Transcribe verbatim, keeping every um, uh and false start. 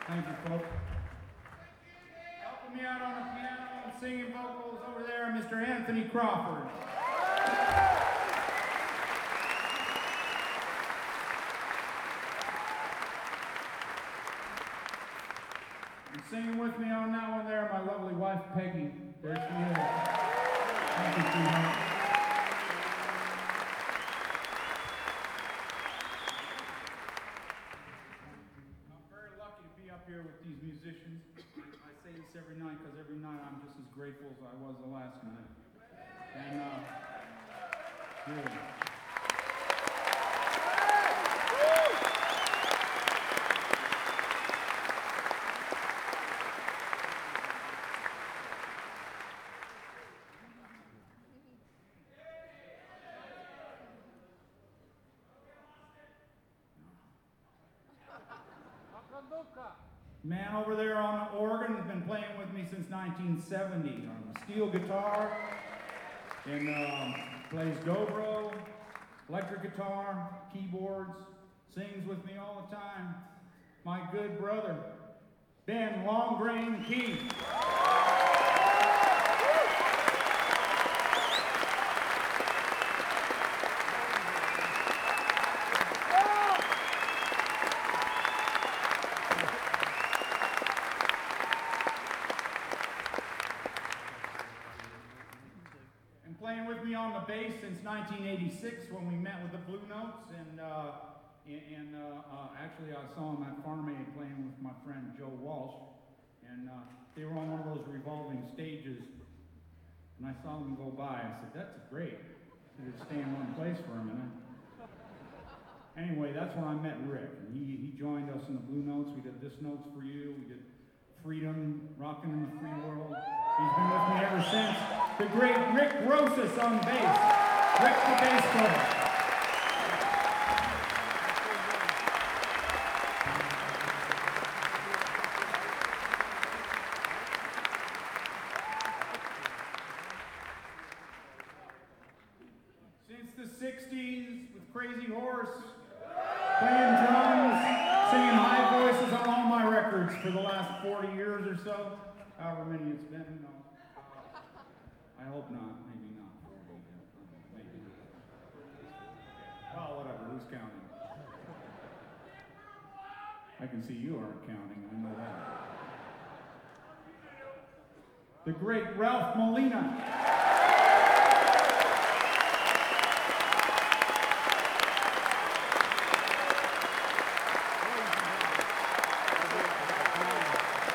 Thank you, folks. Helping me out on the piano and singing vocals over there, Mister Anthony Crawford. And singing with me on that one there, my lovely wife, Peggy. There she is. Thank you, sweetheart. Here with these musicians. I say this every night because every night I'm just as grateful as I was the last night. And, uh, really. Man over there on the organ has been playing with me since nineteen seventy on the steel guitar, and um, plays dobro, electric guitar, keyboards, sings with me all the time. My good brother, Ben Longgrain Keith. On the bass since nineteen eighty-six when we met with the Blue Notes, and uh, and uh, uh, actually I saw him at Farm Aid playing with my friend Joe Walsh, and uh, they were on one of those revolving stages, and I saw them go by. I said, "That's great. You could stay in one place for a minute." Anyway, that's when I met Rick, and he he joined us in the Blue Notes. We did This Note's for You. We did Freedom, Rockin' in the Free World. He's been with me ever since. The great Rick Rosas on bass. Rick the bass player. Since the sixties, with Crazy Horse, playing drums, singing high voices on all my records for the last forty years or so, however many it's been, you know. I hope not, maybe not. Maybe. Well, whatever, who's counting? I can see you aren't counting, I know that. The great Ralph Molina.